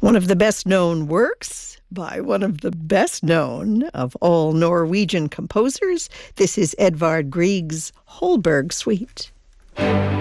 One of the best-known works by one of the best-known of all Norwegian composers. This is Edvard Grieg's Holberg Suite.